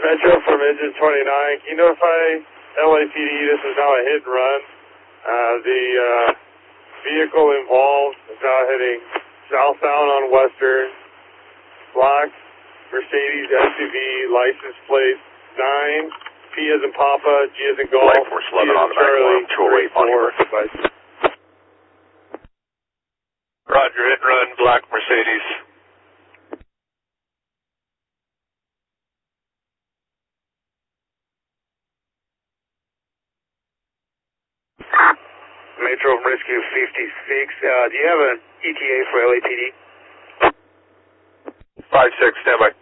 Metro from engine 29. Can you notify LAPD this is now a hit and run? The vehicle involved is now heading southbound on Western. Black Mercedes SUV, license plate 9, P as in Papa, G as in Golf, Light Force 11 on the Charlie, 208 Roger, hit and run, black Mercedes. Metro from Rescue 56. Do you have an ETA for LAPD? 5-6, standby.